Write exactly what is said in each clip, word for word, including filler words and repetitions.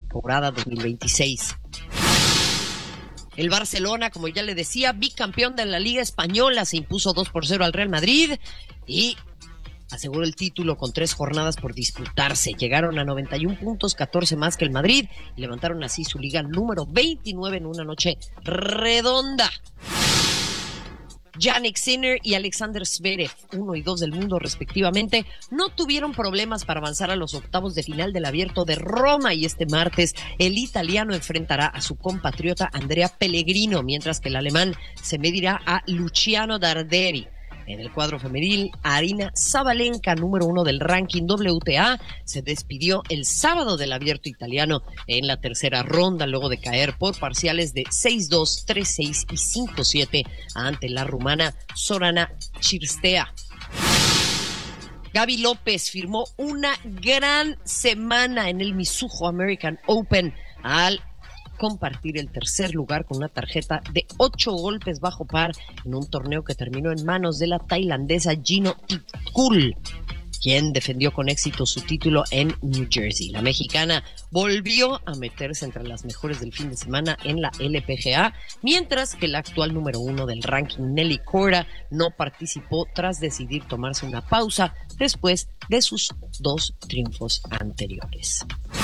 temporada dos mil veintiséis. El Barcelona, como ya le decía, bicampeón de la Liga Española, se impuso dos por cero al Real Madrid y aseguró el título con tres jornadas por disputarse. Llegaron a noventa y un puntos, catorce más que el Madrid, y levantaron así su liga número veintinueve en una noche redonda. Jannik Sinner y Alexander Zverev, uno y dos del mundo respectivamente, no tuvieron problemas para avanzar a los octavos de final del Abierto de Roma, y este martes el italiano enfrentará a su compatriota Andrea Pellegrino, mientras que el alemán se medirá a Luciano Darderi. En el cuadro femenil, Aryna Sabalenka, número uno del ranking W T A, se despidió el sábado del Abierto italiano en la tercera ronda, luego de caer por parciales de seis dos, tres seis y cinco siete ante la rumana Sorana Cirstea. Gaby López firmó una gran semana en el Mizuho American Open al compartir el tercer lugar con una tarjeta de ocho golpes bajo par en un torneo que terminó en manos de la tailandesa Gino Titkul, quien defendió con éxito su título en New Jersey. La mexicana volvió a meterse entre las mejores del fin de semana en la L P G A, mientras que la actual número uno del ranking, Nelly Korda, no participó tras decidir tomarse una pausa después de sus dos triunfos anteriores.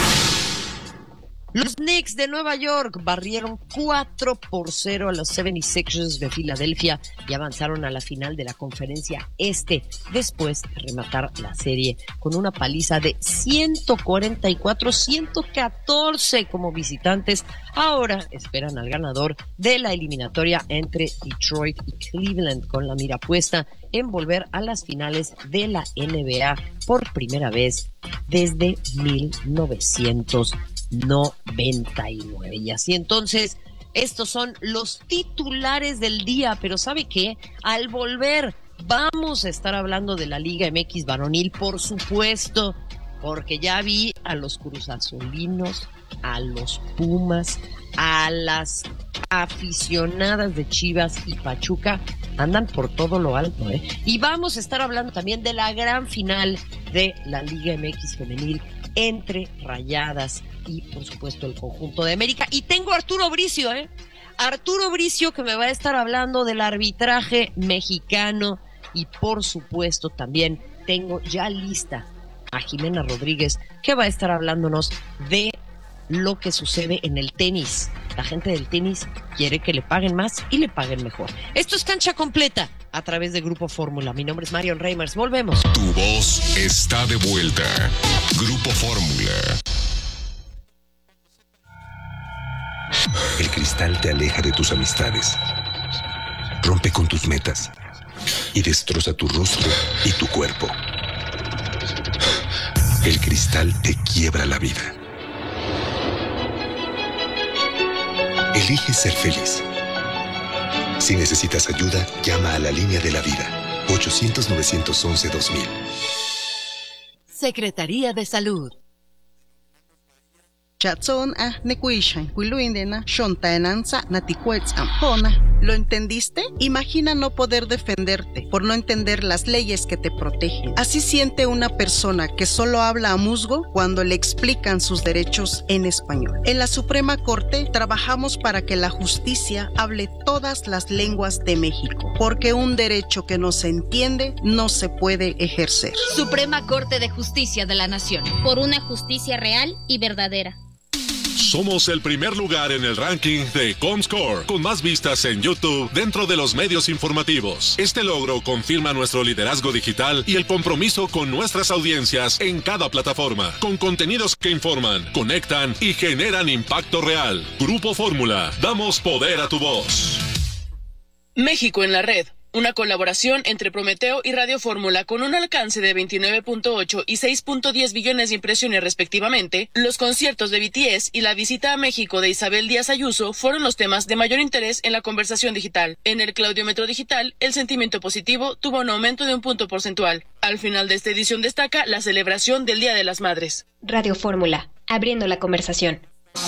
Los Knicks de Nueva York barrieron cuatro por cero a los setenta y seis ers de Filadelfia y avanzaron a la final de la Conferencia Este después de rematar la serie con una paliza de ciento cuarenta y cuatro a ciento catorce como visitantes. Ahora esperan al ganador de la eliminatoria entre Detroit y Cleveland, con la mira puesta en volver a las finales de la N B A por primera vez desde mil novecientos noventa y nueve. Y así entonces, estos son los titulares del día, pero ¿sabe qué? Al volver vamos a estar hablando de la Liga M X varonil, por supuesto, porque ya vi a los cruzazulinos, a los Pumas, a las aficionadas de Chivas y Pachuca, andan por todo lo alto, ¿eh? Y vamos a estar hablando también de la gran final de la Liga M X femenil entre Rayadas y, por supuesto, el conjunto de América. Y tengo a Arturo Bricio, ¿eh? Arturo Bricio, que me va a estar hablando del arbitraje mexicano. Y, por supuesto, también tengo ya lista a Jimena Rodríguez, que va a estar hablándonos de lo que sucede en el tenis. La gente del tenis quiere que le paguen más y le paguen mejor. Esto es Cancha Completa a través de Grupo Fórmula. Mi nombre es Marion Reimers. Volvemos. Tu voz está de vuelta. Grupo Fórmula. El cristal te aleja de tus amistades, rompe con tus metas y destroza tu rostro y tu cuerpo. El cristal te quiebra la vida. Elige ser feliz. Si necesitas ayuda, llama a la línea de la vida, ochocientos, novecientos once, dos mil. Secretaría de Salud. Chatson a nekuishan, kuiluindena, shontaenanza, naticuetzam. ¿Lo entendiste? Imagina no poder defenderte por no entender las leyes que te protegen. Así siente una persona que solo habla a musgo cuando le explican sus derechos en español. En la Suprema Corte trabajamos para que la justicia hable todas las lenguas de México, porque un derecho que no se entiende no se puede ejercer. Suprema Corte de Justicia de la Nación. Por una justicia real y verdadera. Somos el primer lugar en el ranking de Comscore, con más vistas en YouTube dentro de los medios informativos. Este logro confirma nuestro liderazgo digital y el compromiso con nuestras audiencias en cada plataforma, con contenidos que informan, conectan y generan impacto real. Grupo Fórmula, damos poder a tu voz. México en la red. Una colaboración entre Prometeo y Radio Fórmula con un alcance de veintinueve punto ocho y seis punto diez billones de impresiones respectivamente. Los conciertos de B T S y la visita a México de Isabel Díaz Ayuso fueron los temas de mayor interés en la conversación digital. En el Claudiómetro Digital, el sentimiento positivo tuvo un aumento de un punto porcentual. Al final de esta edición destaca la celebración del Día de las Madres. Radio Fórmula, abriendo la conversación.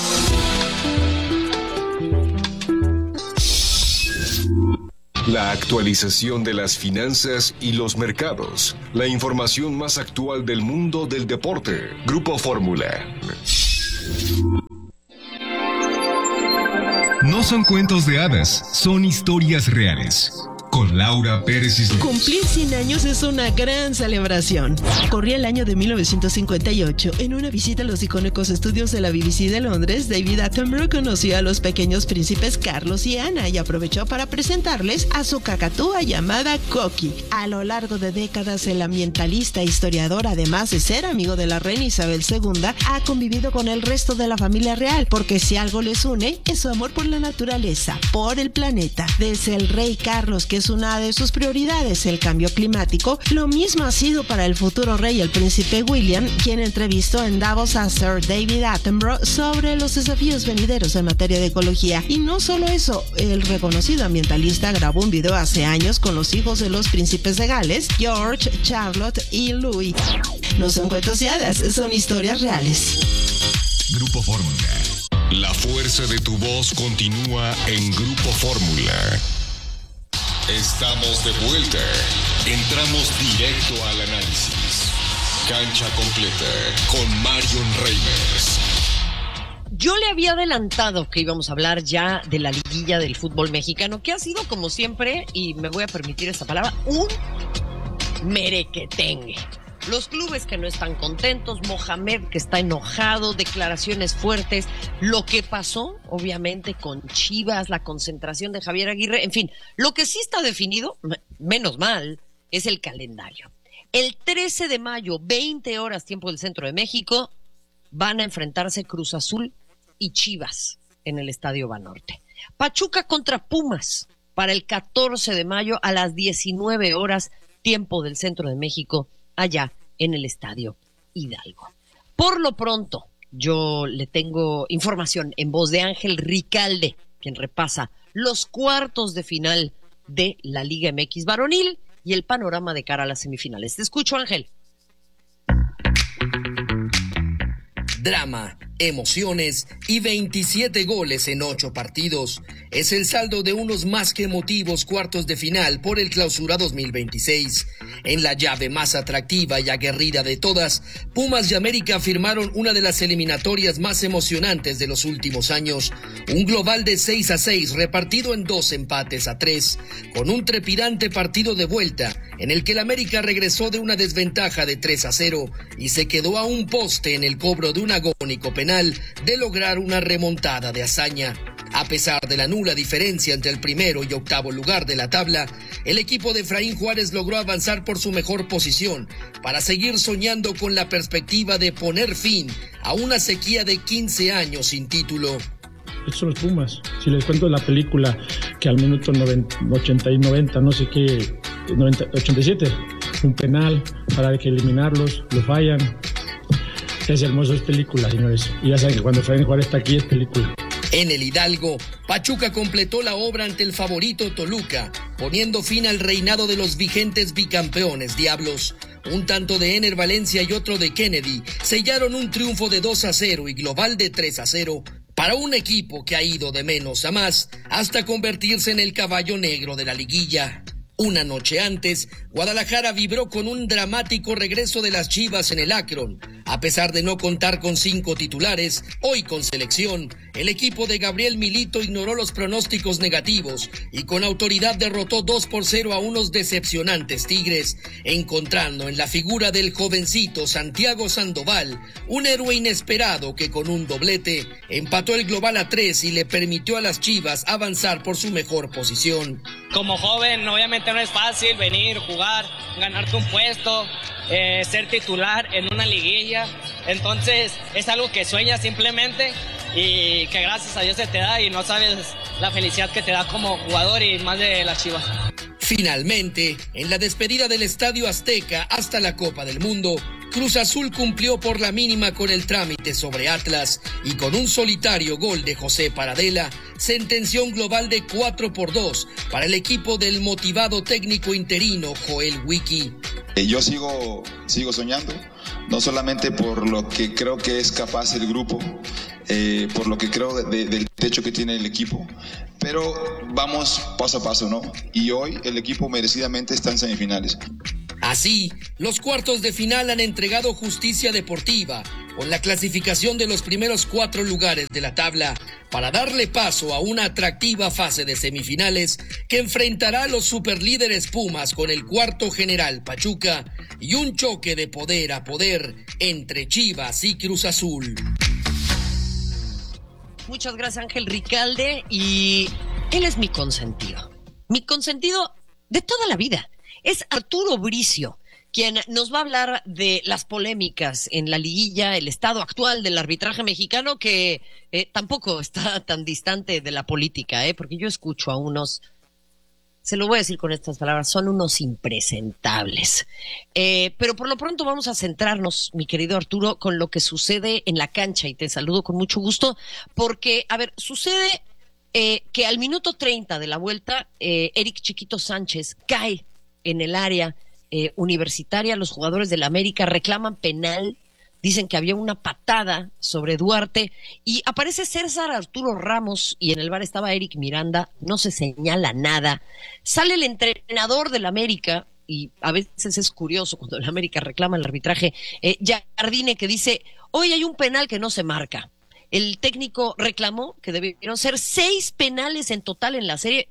La actualización de las finanzas y los mercados. La información más actual del mundo del deporte. Grupo Fórmula. No son cuentos de hadas, son historias reales. Con Laura Pérez Cisneros. Cumplir cien años es una gran celebración. Corría el año de mil novecientos cincuenta y ocho. En una visita a los icónicos estudios de la B B C de Londres, David Attenborough conoció a los pequeños príncipes Carlos y Ana y aprovechó para presentarles a su cacatúa llamada Coqui. A lo largo de décadas, el ambientalista e historiador, además de ser amigo de la reina Isabel segunda, ha convivido con el resto de la familia real, porque si algo les une, es su amor por la naturaleza, por el planeta. Desde el rey Carlos, que es una de sus prioridades, el cambio climático, lo mismo ha sido para el futuro rey, el príncipe William, quien entrevistó en Davos a Sir David Attenborough sobre los desafíos venideros en materia de ecología. Y no solo eso, el reconocido ambientalista grabó un video hace años con los hijos de los príncipes de Gales, George, Charlotte y Louis. No son cuentos de hadas, son historias reales. Grupo Fórmula. La fuerza de tu voz continúa en Grupo Fórmula. Estamos de vuelta. Entramos directo al análisis. Cancha completa con Marion Reimers. Yo le había adelantado que íbamos a hablar ya de la liguilla del fútbol mexicano, que ha sido, como siempre, y me voy a permitir esta palabra, un merequetengue. Los clubes que no están contentos, Mohamed que está enojado, declaraciones fuertes, lo que pasó, obviamente, con Chivas, la concentración de Javier Aguirre, en fin, lo que sí está definido, menos mal, es el calendario. El trece de mayo, veinte horas tiempo del centro de México, van a enfrentarse Cruz Azul y Chivas en el Estadio Banorte. Pachuca contra Pumas para el catorce de mayo a las diecinueve horas tiempo del centro de México, allá en el Estadio Hidalgo. Por lo pronto, yo le tengo información en voz de Ángel Ricalde, quien repasa los cuartos de final de la Liga M X varonil y el panorama de cara a las semifinales. Te escucho, Ángel. Drama, emociones y veintisiete goles en ocho partidos. Es el saldo de unos más que emotivos cuartos de final por el Clausura dos mil veintiséis. En la llave más atractiva y aguerrida de todas, Pumas y América firmaron una de las eliminatorias más emocionantes de los últimos años. Un global de seis a seis repartido en dos empates a tres, con un trepidante partido de vuelta en el que el América regresó de una desventaja de tres a cero y se quedó a un poste en el cobro de un agónico penal de lograr una remontada de hazaña. A pesar de la nula diferencia entre el primero y octavo lugar de la tabla, el equipo de Efraín Juárez logró avanzar por su mejor posición para seguir soñando con la perspectiva de poner fin a una sequía de quince años sin título. Estos son los Pumas. Si les cuento la película que al minuto noventa, ochenta y noventa, no sé qué, noventa, ochenta y siete, un penal para que eliminarlos, lo fallan. Es hermoso, es película, señores. Y ya saben que cuando Efraín Juárez está aquí es película. En el Hidalgo, Pachuca completó la obra ante el favorito Toluca, poniendo fin al reinado de los vigentes bicampeones Diablos. Un tanto de Ener Valencia y otro de Kennedy sellaron un triunfo de dos a cero y global de tres a cero para un equipo que ha ido de menos a más hasta convertirse en el caballo negro de la liguilla. Una noche antes, Guadalajara vibró con un dramático regreso de las Chivas en el Akron. A pesar de no contar con cinco titulares, hoy con selección, el equipo de Gabriel Milito ignoró los pronósticos negativos y con autoridad derrotó dos por cero a unos decepcionantes Tigres, encontrando en la figura del jovencito Santiago Sandoval un héroe inesperado que con un doblete empató el global a tres y le permitió a las Chivas avanzar por su mejor posición. Como joven, obviamente no es fácil venir, jugar, ganarte un puesto, eh, ser titular en una liguilla. Entonces es algo que sueñas simplemente y que gracias a Dios se te da y no sabes la felicidad que te da como jugador y más de las Chivas. Finalmente, en la despedida del Estadio Azteca hasta la Copa del Mundo, Cruz Azul cumplió por la mínima con el trámite sobre Atlas y con un solitario gol de José Paradela, sentenció un global de cuatro por dos para el equipo del motivado técnico interino Joel Wiki. Yo sigo, sigo soñando, no solamente por lo que creo que es capaz el grupo, eh, por lo que creo de, de, del techo que tiene el equipo, pero vamos paso a paso, ¿no? Y hoy el equipo merecidamente está en semifinales. Así, los cuartos de final han entregado justicia deportiva, con la clasificación de los primeros cuatro lugares de la tabla para darle paso a una atractiva fase de semifinales que enfrentará a los superlíderes Pumas con el cuarto general Pachuca y un choque de poder a poder entre Chivas y Cruz Azul. Muchas gracias, Ángel Ricalde, y él es mi consentido. Mi consentido de toda la vida. Es Arturo Bricio, quien nos va a hablar de las polémicas en la liguilla, el estado actual del arbitraje mexicano, que eh, tampoco está tan distante de la política, ¿eh? Porque yo escucho a unos, se lo voy a decir con estas palabras, son unos impresentables. Eh, pero por lo pronto vamos a centrarnos, mi querido Arturo, con lo que sucede en la cancha, y te saludo con mucho gusto, porque, a ver, sucede eh, que al minuto treinta de la vuelta, eh, Eric Chiquito Sánchez cae en el área eh, universitaria. Los jugadores del América reclaman penal, dicen que había una patada sobre Duarte, y aparece César Arturo Ramos, y en el bar estaba Eric Miranda, no se señala nada. Sale el entrenador del América, y a veces es curioso cuando el América reclama el arbitraje, eh, Jardine, que dice, hoy hay un penal que no se marca. El técnico reclamó que debieron ser seis penales en total en la serie,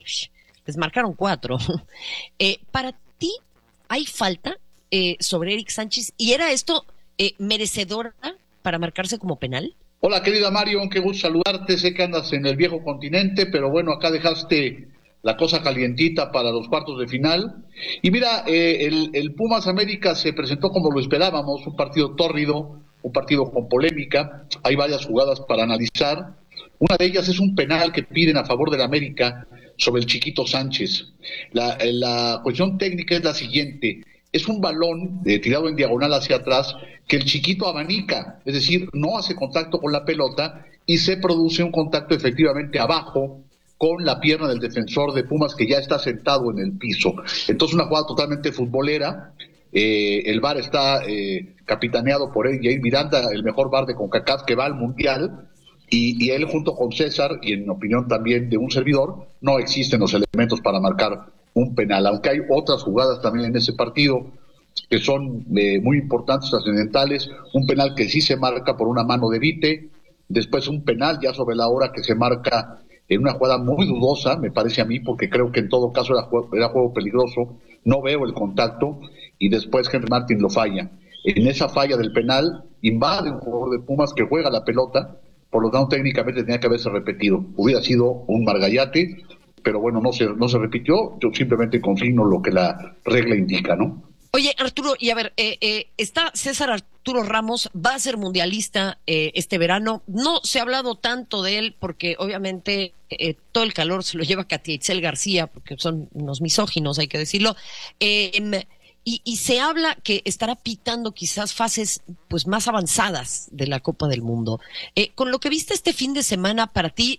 les marcaron cuatro. eh, para ti, ¿hay falta eh, sobre Eric Sánchez? ¿Y era esto eh, merecedora para marcarse como penal? Hola, querida Marion, qué gusto saludarte. Sé que andas en el viejo continente, pero bueno, acá dejaste la cosa calientita para los cuartos de final. Y mira, eh, el, el Pumas América se presentó como lo esperábamos, un partido tórrido, un partido con polémica. Hay varias jugadas para analizar. Una de ellas es un penal que piden a favor del América sobre el Chiquito Sánchez. La, la cuestión técnica es la siguiente: es un balón eh, tirado en diagonal hacia atrás que el Chiquito abanica, es decir, no hace contacto con la pelota y se produce un contacto efectivamente abajo con la pierna del defensor de Pumas, que ya está sentado en el piso. Entonces, una jugada totalmente futbolera. Eh, el V A R está eh, capitaneado por él, Jair Miranda, el mejor V A R de CONCACAF que va al Mundial. Y, y él junto con César, y en opinión también de un servidor, no existen los elementos para marcar un penal, aunque hay otras jugadas también en ese partido que son eh, muy importantes, trascendentales. Un penal que sí se marca por una mano de Vite, después un penal ya sobre la hora que se marca en una jugada muy dudosa, me parece a mí, porque creo que en todo caso era juego, era juego peligroso, no veo el contacto, y después Henry Martin lo falla. En esa falla del penal invade un jugador de Pumas que juega la pelota. Por lo tanto, técnicamente tenía que haberse repetido. Hubiera sido un margallate, pero bueno, no se, no se repitió. Yo simplemente consigno lo que la regla indica, ¿no? Oye, Arturo, y a ver, eh, eh, está César Arturo Ramos, va a ser mundialista eh, este verano. No se ha hablado tanto de él porque obviamente eh, todo el calor se lo lleva Katia Itzel García, porque son unos misóginos, hay que decirlo. Eh, Y, y se habla que estará pitando quizás fases pues más avanzadas de la Copa del Mundo. Eh, con lo que viste este fin de semana, para ti,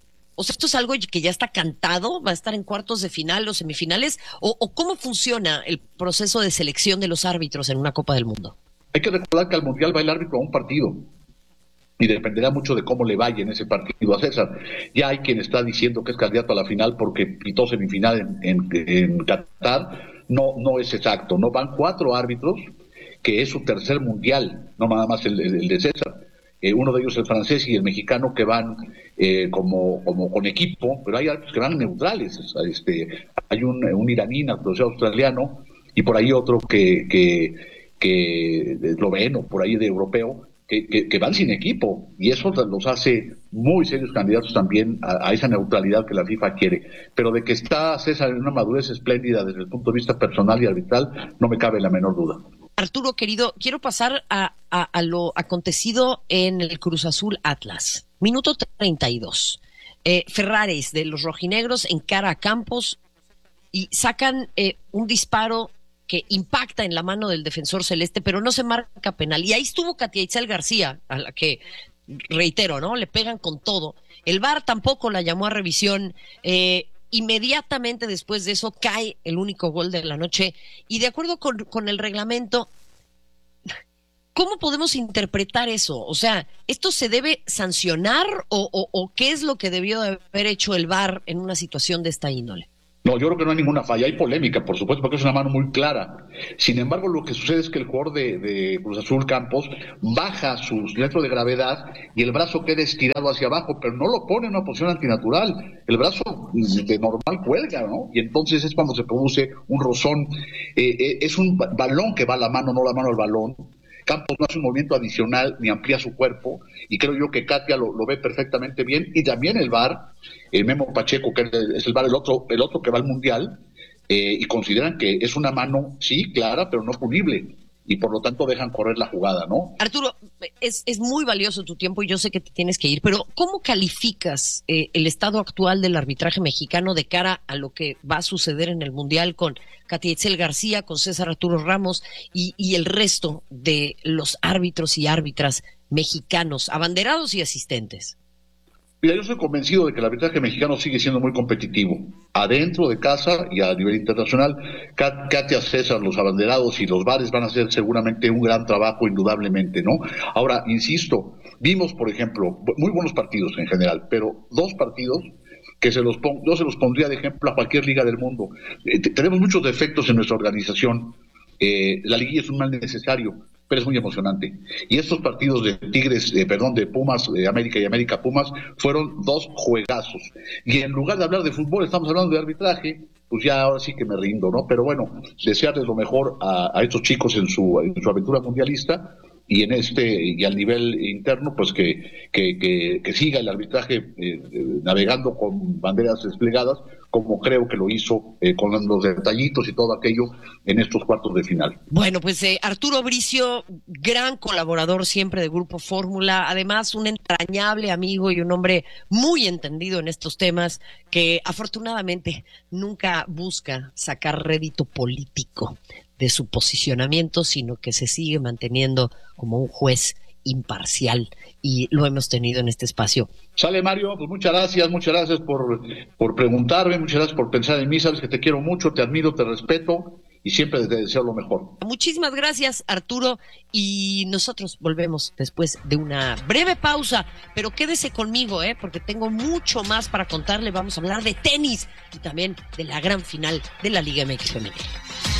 o sea, ¿esto es algo que ya está cantado? ¿Va a estar en cuartos de final o semifinales? ¿O, o cómo funciona el proceso de selección de los árbitros en una Copa del Mundo? Hay que recordar que al Mundial va el árbitro a un partido. Y dependerá mucho de cómo le vaya en ese partido a César. Ya hay quien está diciendo que es candidato a la final porque pitó semifinal en, en, en Qatar. No, no es exacto, no, van cuatro árbitros, que es su tercer mundial, no nada más el, el, el de César. Eh, uno de ellos el francés y el mexicano, que van eh, como, como con equipo, pero hay árbitros que van neutrales. Este, hay un, un iraní, naturalizado australiano, y por ahí otro que, que, que esloveno, por ahí de europeo, que, que, que van sin equipo, y eso los hace muy serios candidatos también a, a esa neutralidad que la FIFA quiere. Pero de que está César en una madurez espléndida desde el punto de vista personal y arbitral, no me cabe la menor duda. Arturo, querido, quiero pasar a, a, a lo acontecido en el Cruz Azul Atlas. Minuto treinta y dos. Eh, Ferraris de los rojinegros encara a Campos y sacan eh, un disparo que impacta en la mano del defensor celeste, pero no se marca penal. Y ahí estuvo Katia Itzel García, a la que, reitero, ¿no? Le pegan con todo. El V A R tampoco la llamó a revisión. Eh, inmediatamente después de eso cae el único gol de la noche. Y de acuerdo con, con el reglamento, ¿cómo podemos interpretar eso? O sea, ¿esto se debe sancionar o, o, o qué es lo que debió de haber hecho el V A R en una situación de esta índole? No, yo creo que no hay ninguna falla, hay polémica, por supuesto, porque es una mano muy clara. Sin embargo, lo que sucede es que el jugador de, de Cruz Azul, Campos, baja su centro de gravedad y el brazo queda estirado hacia abajo, pero no lo pone en una posición antinatural. El brazo de normal cuelga, ¿no? Y entonces es cuando se produce un rozón. Eh, eh, es un balón que va a la mano, no la mano al balón. Campos no hace un movimiento adicional ni amplía su cuerpo, y creo yo que Katia lo, lo ve perfectamente bien, y también el V A R, el Memo Pacheco, que es el V A R, el otro, el otro que va al Mundial, eh, y consideran que es una mano, sí, clara, pero no punible, y por lo tanto dejan correr la jugada, ¿no? Arturo, es, es muy valioso tu tiempo y yo sé que te tienes que ir, pero ¿cómo calificas eh, el estado actual del arbitraje mexicano de cara a lo que va a suceder en el Mundial con Katia Itzel García, con César Arturo Ramos y, y el resto de los árbitros y árbitras mexicanos, abanderados y asistentes? Mira, yo soy convencido de que el arbitraje mexicano sigue siendo muy competitivo, adentro de casa y a nivel internacional. Katia, César, los abanderados y los bares van a hacer seguramente un gran trabajo, indudablemente, ¿no? Ahora, insisto, vimos, por ejemplo, muy buenos partidos en general, pero dos partidos que se los pon- yo se los pondría de ejemplo a cualquier liga del mundo. Eh, t- tenemos muchos defectos en nuestra organización. Eh, la liguilla es un mal necesario, pero es muy emocionante. Y estos partidos de Tigres, eh, perdón, de Pumas, de América y América Pumas, fueron dos juegazos. Y en lugar de hablar de fútbol, estamos hablando de arbitraje, pues ya ahora sí que me rindo, ¿no? Pero bueno, desearles lo mejor a, a estos chicos en su, en su aventura mundialista, y en este, y al nivel interno, pues que, que, que, que siga el arbitraje eh, eh, navegando con banderas desplegadas, como creo que lo hizo eh, con los detallitos y todo aquello en estos cuartos de final. Bueno, pues eh, Arturo Bricio, gran colaborador siempre de Grupo Fórmula, además un entrañable amigo y un hombre muy entendido en estos temas, que afortunadamente nunca busca sacar rédito político de su posicionamiento, sino que se sigue manteniendo como un juez imparcial, y lo hemos tenido en este espacio. Sale, Mario, pues muchas gracias, muchas gracias por, por preguntarme, muchas gracias por pensar en mí, sabes que te quiero mucho, te admiro, te respeto y siempre te deseo lo mejor. Muchísimas gracias, Arturo, y nosotros volvemos después de una breve pausa, pero quédese conmigo, ¿eh? Porque tengo mucho más para contarle. Vamos a hablar de tenis y también de la gran final de la Liga M X Femenil.